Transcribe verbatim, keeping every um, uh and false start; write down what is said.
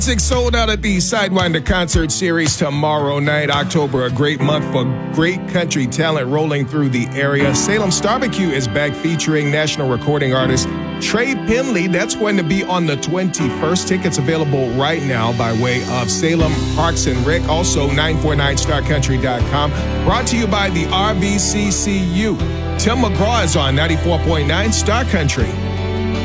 Six sold out at the Sidewinder Concert Series tomorrow night, October, a great month for great country talent rolling through the area. Salem Starbecue is back featuring national recording artist Trey Penley. That's going to be on the twenty-first. Tickets available right now by way of Salem Parks and Rec, also nine four nine star country dot com. Brought to you by the R V C C U. Tim McGraw is on ninety-four point nine Star Country.